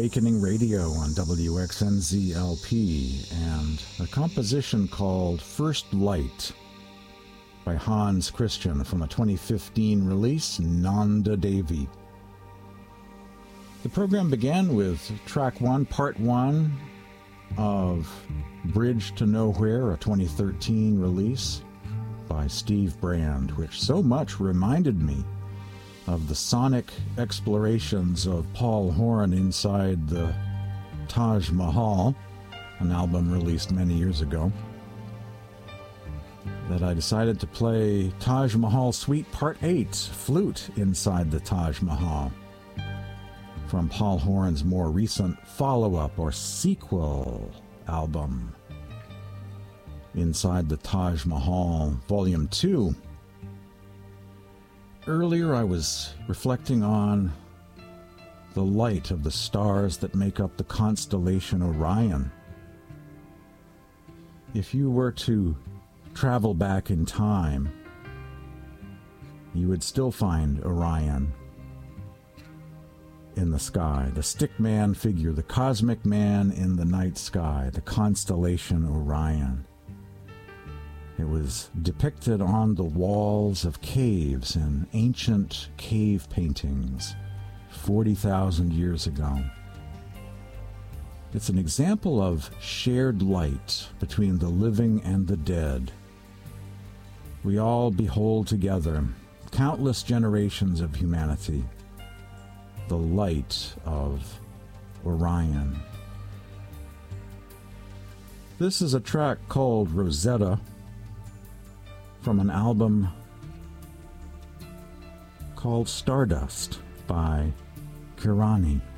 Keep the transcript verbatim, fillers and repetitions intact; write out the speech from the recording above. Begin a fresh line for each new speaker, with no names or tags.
Awakening Radio on W X N Z L P, and a composition called First Light by Hans Christian from a twenty fifteen release, Nanda Devi. The program began with track one, part one of Bridge to Nowhere, a twenty thirteen release by Steve Brand, which so much reminded me of the sonic explorations of Paul Horn inside the Taj Mahal, an album released many years ago, that I decided to play Taj Mahal Suite Part eight, Flute Inside the Taj Mahal, from Paul Horn's more recent follow-up or sequel album, Inside the Taj Mahal, Volume two. Earlier I was reflecting on the light of the stars that make up the constellation Orion. If you were to travel back in time, you would still find Orion in the sky, the stick man figure, the cosmic man in the night sky, the constellation Orion. It was depicted on the walls of caves in ancient cave paintings forty thousand years ago. It's an example of shared light between the living and the dead. We all behold together, countless generations of humanity, the light of Orion. This is a track called Rosetta, from an album called Stardust by Kirani.